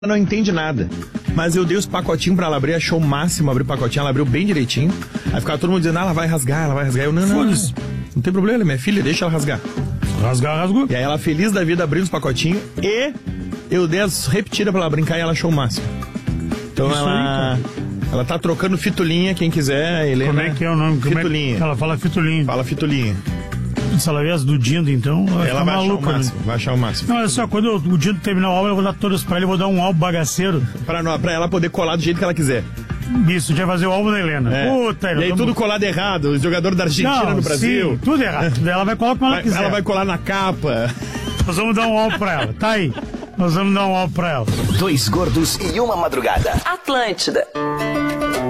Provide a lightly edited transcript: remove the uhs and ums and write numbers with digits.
não entende nada. Mas eu dei os pacotinhos pra ela abrir, achou o máximo abrir o pacotinho, ela abriu bem direitinho. Aí ficava todo mundo dizendo, ela vai rasgar, ela vai rasgar. Eu, não tem problema, minha filha, deixa ela rasgar. Rasgou. E aí ela feliz da vida abrindo os pacotinhos e eu dei as repetidas pra ela brincar e ela achou o máximo. Então isso ela tá trocando fitulinha, quem quiser, Helena. Como é que é o nome? Fitulinha. Ela fala fitulinha. Fala fitulinha. Se ela vê as do Dindo, então, ela vai maluca, achar o máximo, vai achar o máximo. Não, olha só, quando o Dindo terminar o álbum, eu vou dar todas pra ele, eu vou dar um álbum bagaceiro. Pra ela poder colar do jeito que ela quiser. Isso, já vai fazer o álbum da Helena. Puta, e aí tudo colado errado, os jogadores da Argentina no Brasil. Sim, tudo errado. Ela vai colar como ela quiser. Ela vai colar na capa. Nós vamos dar um álbum pra ela, tá aí. Nós vamos dar um álbum pra ela. 2 gordos e uma madrugada. Atlântida.